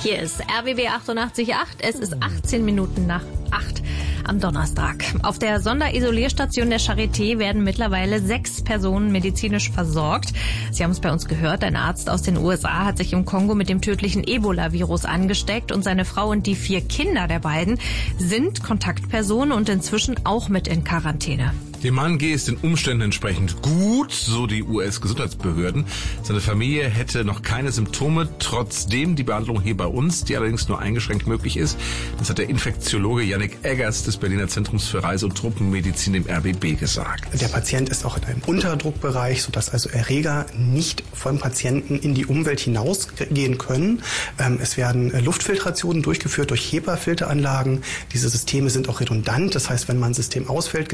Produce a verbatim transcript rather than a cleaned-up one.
Hier ist R B B achtundachtzig Komma acht. Es ist achtzehn Minuten nach acht am Donnerstag. Auf der Sonderisolierstation der Charité werden mittlerweile sechs Personen medizinisch versorgt. Sie haben es bei uns gehört, ein Arzt aus den U S A hat sich im Kongo mit dem tödlichen Ebola-Virus angesteckt und seine Frau und die vier Kinder der beiden sind Kontaktpersonen und inzwischen auch mit in Quarantäne. Dem Mann gehe es den Umständen entsprechend gut, so die U S-Gesundheitsbehörden. Seine Familie hätte noch keine Symptome, trotzdem die Behandlung hier bei uns, die allerdings nur eingeschränkt möglich ist. Das hat der Infektiologe Yannick Eggers des Berliner Zentrums für Reise- und Tropenmedizin dem R B B gesagt. Der Patient ist auch in einem Unterdruckbereich, sodass also Erreger nicht vom Patienten in die Umwelt hinausgehen können. Es werden Luftfiltrationen durchgeführt durch HEPA-Filteranlagen. Diese Systeme sind auch redundant, das heißt, wenn mal ein System ausfällt,